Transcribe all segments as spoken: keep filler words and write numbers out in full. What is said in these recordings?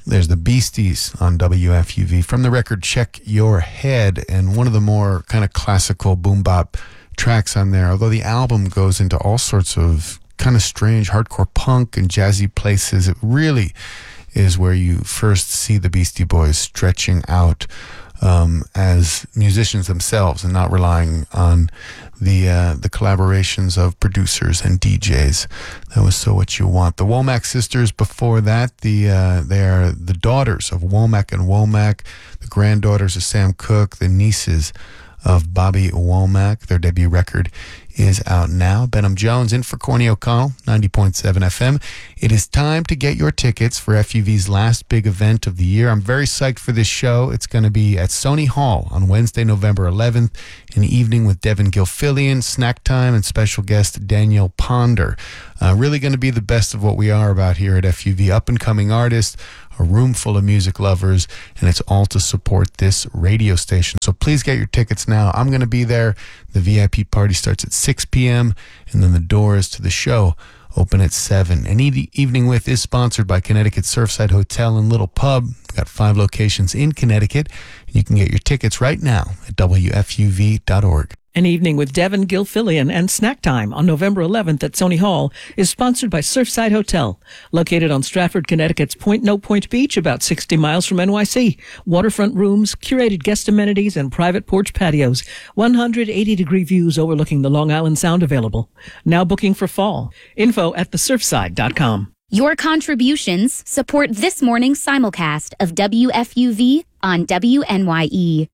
There's the Beasties on W F U V from the record Check Your Head, and one of the more kind of classical boom bop tracks on there, although the album goes into all sorts of kind of strange hardcore punk and jazzy places. It really is where you first see the Beastie Boys stretching out um, as musicians themselves and not relying on the uh, the collaborations of producers and D Js. That was So What You Want. The Womack sisters before that, the uh, they are the daughters of Womack and Womack, the granddaughters of Sam Cooke, the nieces of Bobby Womack. Their debut record is out now. Benham Jones in for Corny O'Connell, ninety point seven F M. It is time to get your tickets for F U V's last big event of the year. I'm very psyched for this show. It's going to be at Sony Hall on Wednesday, November eleventh, an evening with Devin Gilfillian, Snack Time, and special guest Daniel Ponder. Uh, really going to be the best of what we are about here at F U V. Up-and-coming artists, a room full of music lovers, and it's all to support this radio station. So please get your tickets now. I'm going to be there. The V I P party starts at six p.m., and then the doors to the show open at seven. And e- Evening With is sponsored by Connecticut Surfside Hotel and Little Pub. We've got five locations in Connecticut, and you can get your tickets right now at W F U V dot org. An Evening with Devin Gilfillian and Snack Time on November eleventh at Sony Hall is sponsored by Surfside Hotel, located on Stratford, Connecticut's Point No Point Beach, about sixty miles from N Y C. Waterfront rooms, curated guest amenities, and private porch patios. one hundred eighty degree views overlooking the Long Island Sound available. Now booking for fall. Info at the surfside dot com. Your contributions support this morning's simulcast of W F U V on W N Y E.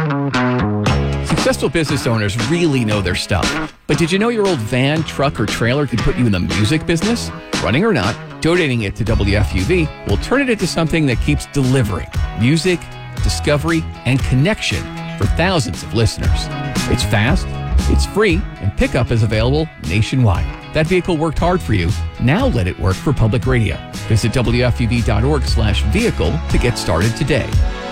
Successful business owners really know their stuff. But did you know your old van, truck, or trailer could put you in the music business? Running or not, donating it to W F U V will turn it into something that keeps delivering music, discovery, and connection for thousands of listeners. It's fast, it's free, and pickup is available nationwide. That vehicle worked hard for you. Now let it work for public radio. Visit W F U V dot org slash vehicle to get started today.